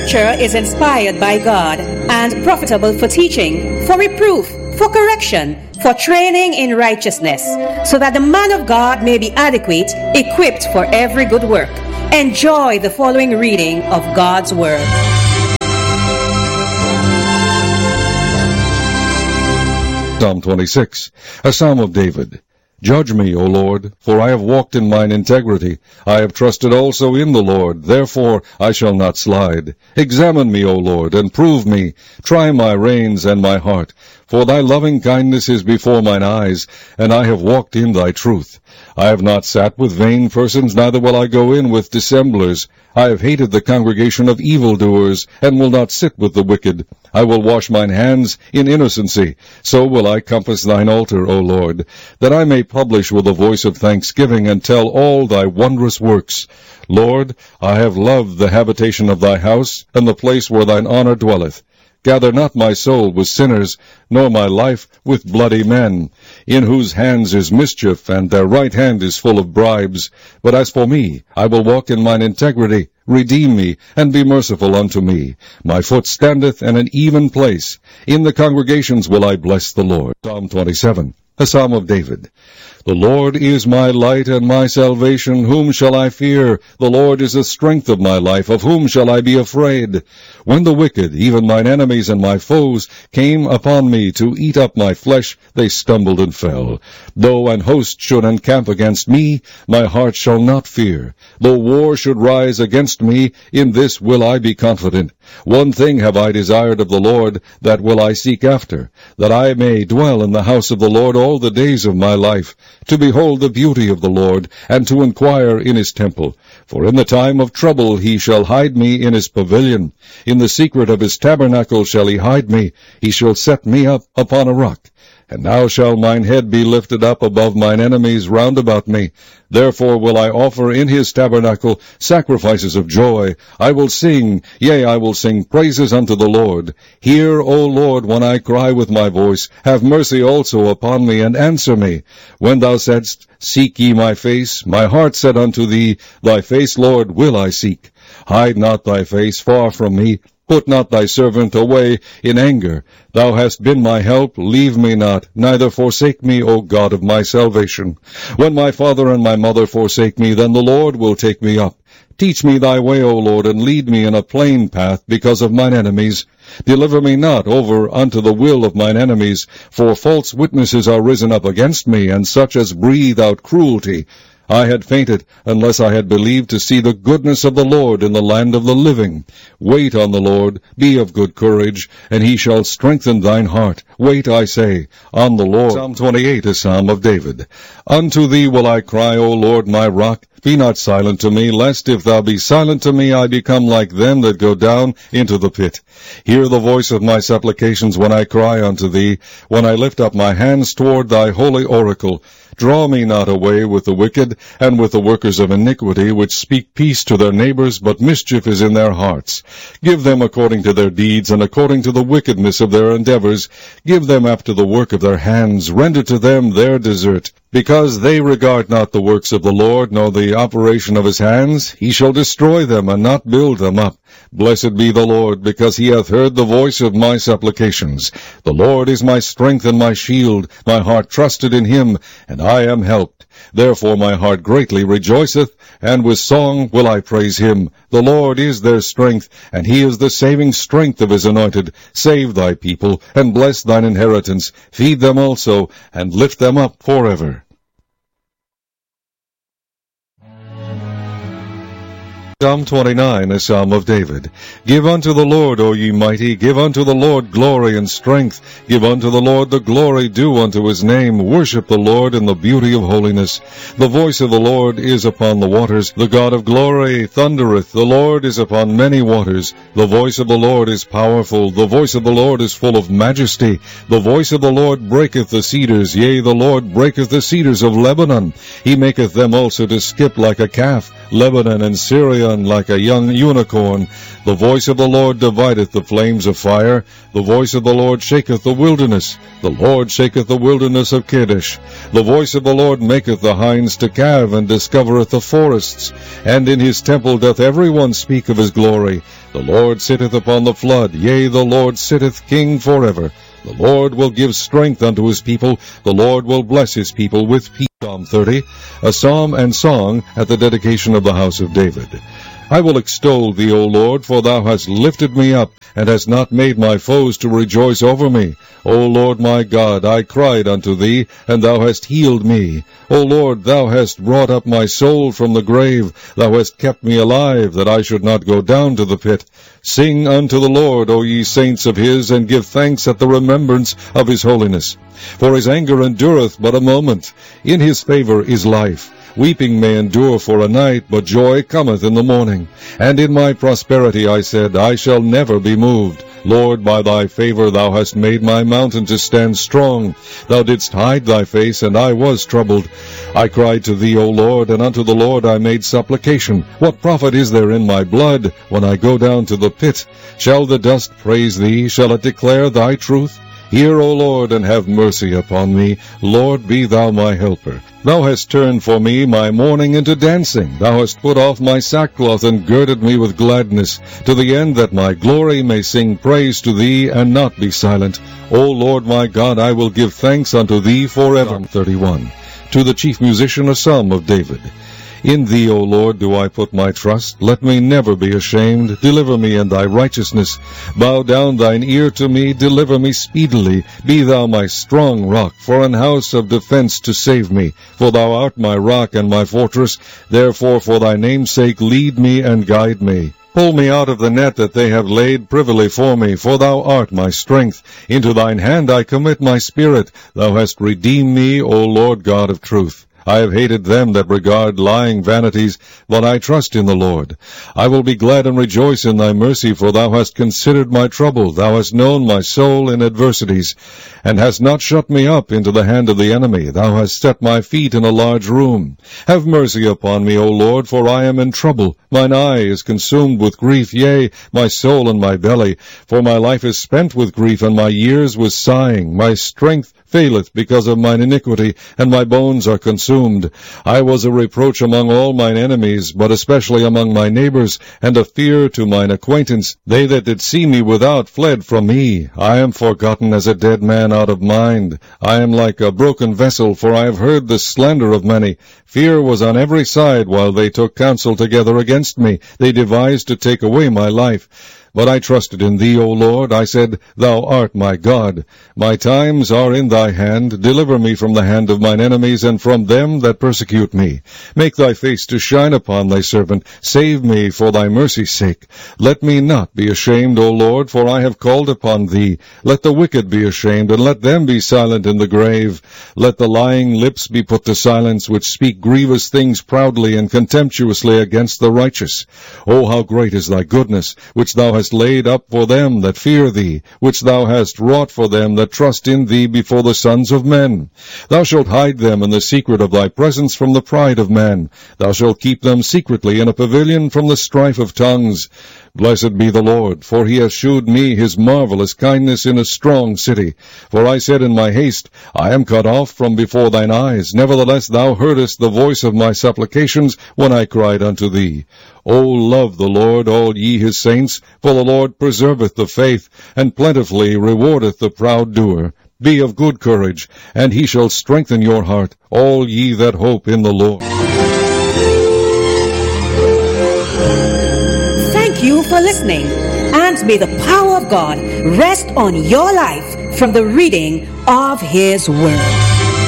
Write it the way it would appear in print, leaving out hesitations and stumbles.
Scripture is inspired by God and profitable for teaching, for reproof, for correction, for training in righteousness, so that the man of God may be adequate, equipped for every good work. Enjoy the following reading of God's Word. Psalm 26, a psalm of David. Judge me, O Lord, for I have walked in mine integrity. I have trusted also in the Lord, therefore I shall not slide. Examine me, O Lord, and prove me. Try my reins and my heart. For thy loving kindness is before mine eyes, and I have walked in thy truth. I have not sat with vain persons, neither will I go in with dissemblers. I have hated the congregation of evildoers, and will not sit with the wicked. I will wash mine hands in innocency. So will I compass thine altar, O Lord, that I may publish with a voice of thanksgiving, and tell all thy wondrous works. Lord, I have loved the habitation of thy house, and the place where thine honor dwelleth. Gather not my soul with sinners, nor my life with bloody men, in whose hands is mischief, and their right hand is full of bribes. But as for me, I will walk in mine integrity. Redeem me, and be merciful unto me. My foot standeth in an even place. In the congregations will I bless the Lord. Psalm 27, a psalm of David. The Lord is my light and my salvation. Whom shall I fear? The Lord is the strength of my life. Of whom shall I be afraid? When the wicked, even mine enemies and my foes, came upon me to eat up my flesh, they stumbled and fell. Though an host should encamp against me, my heart shall not fear. Though war should rise against me, in this will I be confident. One thing have I desired of the Lord, that will I seek after, that I may dwell in the house of the Lord all the days of my life, to behold the beauty of the Lord, and to inquire in his temple. For in the time of trouble he shall hide me in his pavilion. In the secret of his tabernacle shall he hide me. He shall set me up upon a rock. And now shall mine head be lifted up above mine enemies round about me. Therefore will I offer in his tabernacle sacrifices of joy. I will sing, yea, I will sing praises unto the Lord. Hear, O Lord, when I cry with my voice. Have mercy also upon me, and answer me. When thou saidst, Seek ye my face, my heart said unto thee, Thy face, Lord, will I seek. Hide not thy face far from me. Put not thy servant away in anger. Thou hast been my help, leave me not, neither forsake me, O God of my salvation. When my father and my mother forsake me, then the Lord will take me up. Teach me thy way, O Lord, and lead me in a plain path because of mine enemies. Deliver me not over unto the will of mine enemies, for false witnesses are risen up against me, and such as breathe out cruelty. I had fainted, unless I had believed to see the goodness of the Lord in the land of the living. Wait on the Lord, be of good courage, and he shall strengthen thine heart. Wait, I say, on the Lord. Psalm 28, a psalm of David. Unto thee will I cry, O Lord, my rock. Be not silent to me, lest if thou be silent to me, I become like them that go down into the pit. Hear the voice of my supplications when I cry unto thee, when I lift up my hands toward thy holy oracle. Draw me not away with the wicked, and with the workers of iniquity, which speak peace to their neighbors, but mischief is in their hearts. Give them according to their deeds, and according to the wickedness of their endeavors. Give them after the work of their hands. Render to them their desert. Because they regard not the works of the Lord, nor the operation of his hands, he shall destroy them, and not build them up. Blessed be the Lord, because he hath heard the voice of my supplications. The Lord is my strength and my shield. My heart trusted in him, and I am helped. Therefore my heart greatly rejoiceth, and with song will I praise him. The Lord is their strength, and he is the saving strength of his anointed. Save thy people, and bless thine inheritance. Feed them also, and lift them up forever. Psalm 29, a psalm of David. Give unto the Lord, O ye mighty, give unto the Lord glory and strength. Give unto the Lord the glory due unto his name. Worship the Lord in the beauty of holiness. The voice of the Lord is upon the waters. The God of glory thundereth. The Lord is upon many waters. The voice of the Lord is powerful. The voice of the Lord is full of majesty. The voice of the Lord breaketh the cedars. Yea, the Lord breaketh the cedars of Lebanon. He maketh them also to skip like a calf. Lebanon and Syrian like a young unicorn. The voice of the Lord divideth the flames of fire. The voice of the Lord shaketh the wilderness. The Lord shaketh the wilderness of Kadesh. The voice of the Lord maketh the hinds to calve, and discovereth the forests. And in his temple doth every one speak of his glory. The Lord sitteth upon the flood, yea, the Lord sitteth king forever. The Lord will give strength unto his people, the Lord will bless his people with peace. Psalm 30, a psalm and song at the dedication of the house of David. I will extol thee, O Lord, for thou hast lifted me up, and hast not made my foes to rejoice over me. O Lord my God, I cried unto thee, and thou hast healed me. O Lord, thou hast brought up my soul from the grave. Thou hast kept me alive, that I should not go down to the pit. Sing unto the Lord, O ye saints of his, and give thanks at the remembrance of his holiness. For his anger endureth but a moment. In his favor is life. Weeping may endure for a night, but joy cometh in the morning. And in my prosperity I said, I shall never be moved. Lord, by thy favor thou hast made my mountain to stand strong. Thou didst hide thy face, and I was troubled. I cried to thee, O Lord, and unto the Lord I made supplication. What profit is there in my blood, when I go down to the pit? Shall the dust praise thee? Shall it declare thy truth? Hear, O Lord, and have mercy upon me. Lord, be thou my helper. Thou hast turned for me my mourning into dancing. Thou hast put off my sackcloth and girded me with gladness, to the end that my glory may sing praise to thee and not be silent. O Lord my God, I will give thanks unto thee forever. Psalm 31. To the chief musician, a psalm of David. In thee, O Lord, do I put my trust. Let me never be ashamed. Deliver me in thy righteousness. Bow down thine ear to me. Deliver me speedily. Be thou my strong rock, for an house of defense to save me. For thou art my rock and my fortress. Therefore for thy name's sake lead me and guide me. Pull me out of the net that they have laid privily for me, for thou art my strength. Into thine hand I commit my spirit. Thou hast redeemed me, O Lord God of truth. I have hated them that regard lying vanities, but I trust in the Lord. I will be glad and rejoice in thy mercy, for thou hast considered my trouble. Thou hast known my soul in adversities, and hast not shut me up into the hand of the enemy. Thou hast set my feet in a large room. Have mercy upon me, O Lord, for I am in trouble. Mine eye is consumed with grief, yea, my soul and my belly. For my life is spent with grief, and my years with sighing. My strength faileth because of mine iniquity, and my bones are consumed. I was a reproach among all mine enemies, but especially among my neighbors, and a fear to mine acquaintance. They that did see me without fled from me. I am forgotten as a dead man out of mind. I am like a broken vessel, for I have heard the slander of many. Fear was on every side while they took counsel together against me. They devised to take away my life. But I trusted in thee, O Lord. I said, Thou art my God. My times are in thy hand. Deliver me from the hand of mine enemies, and from them that persecute me. Make thy face to shine upon thy servant. Save me for thy mercy's sake. Let me not be ashamed, O Lord, for I have called upon thee. Let the wicked be ashamed, and let them be silent in the grave. Let the lying lips be put to silence, which speak grievous things proudly and contemptuously against the righteous. O how great is thy goodness, which thou hast laid up for them that fear thee, which thou hast wrought for them that trust in thee before the sons of men. Thou shalt hide them in the secret of thy presence from the pride of man. Thou shalt keep them secretly in a pavilion from the strife of tongues. Blessed be the Lord, for he hath shewed me his marvelous kindness in a strong city. For I said in my haste, I am cut off from before thine eyes. Nevertheless thou heardest the voice of my supplications when I cried unto thee. O love the Lord, all ye his saints, for the Lord preserveth the faith, and plentifully rewardeth the proud doer. Be of good courage, and he shall strengthen your heart, all ye that hope in the Lord. Thank you for listening, and may the power of God rest on your life from the reading of His Word.